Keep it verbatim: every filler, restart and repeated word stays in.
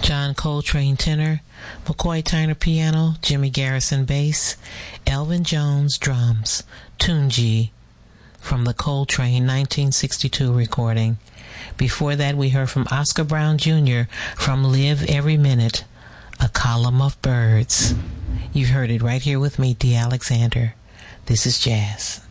John Coltrane tenor, McCoy Tyner piano, Jimmy Garrison bass, Elvin Jones drums, Tunji from the Coltrane nineteen sixty-two recording. Before that, we heard from Oscar Brown Junior from Live Every Minute, A Column of Birds. You've heard it right here with me, Dee Alexander. This is Jazz.